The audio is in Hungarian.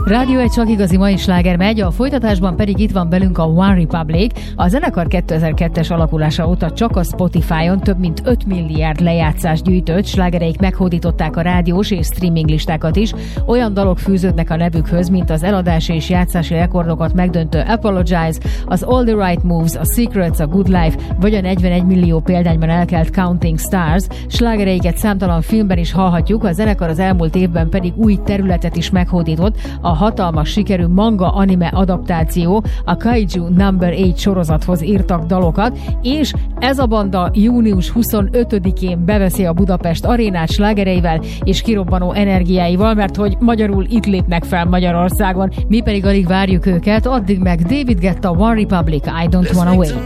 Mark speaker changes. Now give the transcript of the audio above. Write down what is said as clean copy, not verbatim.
Speaker 1: Rádió egy csak igazi mai sláger megy, a folytatásban pedig itt van velünk a One Republic. A zenekar 2002-es alakulása óta csak a Spotify-on több mint 5 milliárd lejátszást gyűjtött, slágereik meghódították a rádiós és streaming listákat is. Olyan dalok fűződnek a nevükhöz, mint az eladási és játszási rekordokat megdöntő Apologize, az All the Right Moves, a Secrets, a Good Life, vagy a 41 millió példányban elkelt Counting Stars. Slágereiket számtalan filmben is hallhatjuk, a zenekar az elmúlt évben pedig új területet is meghódított. A hatalmas sikerű manga anime adaptáció, a Kaiju Number 8 sorozathoz írtak dalokat, és ez a banda június 25-én beveszi a Budapest arénát slágereivel és kirobbanó energiáival, mert hogy magyarul itt lépnek fel Magyarországon. Mi pedig alig várjuk őket, addig meg David Guetta, One Republic, I Don't Wanna Wait.